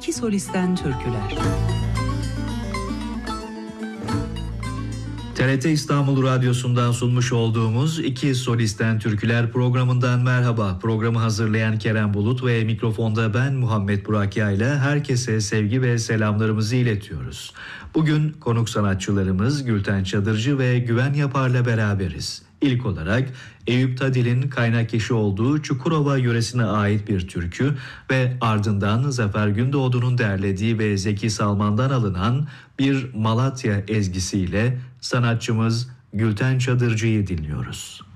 İki solisten türküler. TRT İstanbul Radyosu'ndan sunmuş olduğumuz İki Solisten Türküler programından merhaba. Programı hazırlayan Kerem Bulut ve mikrofonda ben Muhammed Burak Yayla herkese sevgi ve selamlarımızı iletiyoruz. Bugün konuk sanatçılarımız Gülten Çadırcı ve Güven Yapar'la beraberiz. İlk olarak Eyüp Tadil'in kaynak eşi olduğu Çukurova yöresine ait bir türkü ve ardından Zafer Gündoğdu'nun derlediği ve Zeki Salman'dan alınan bir Malatya ezgisiyle sanatçımız Gülten Çadırcı'yı dinliyoruz.